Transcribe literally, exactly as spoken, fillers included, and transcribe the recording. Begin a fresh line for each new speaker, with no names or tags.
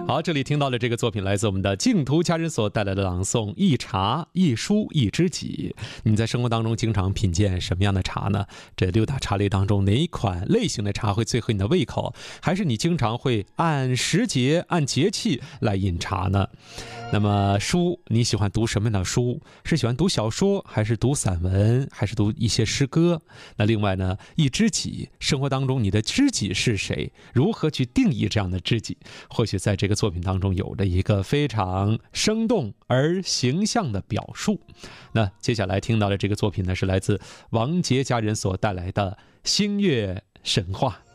好，这里听到的这个作品来自我们的净土家人所带来的朗诵《一茶一书一知己》。你在生活当中经常品鉴什么样的茶呢？这六大茶类当中，哪一款类型的茶会最合你的胃口？还是你经常会按时节、按节气来饮茶呢？那么书，你喜欢读什么样的书？是喜欢读小说，还是读散文，还是读一些诗歌？那另外呢，一知己，生活当中你的知己是谁？如何去定义这样的知己？或许在这个作品当中有着一个非常生动而形象的表述。那接下来听到的这个作品呢，是来自王杰家人所带来的《星月神话》。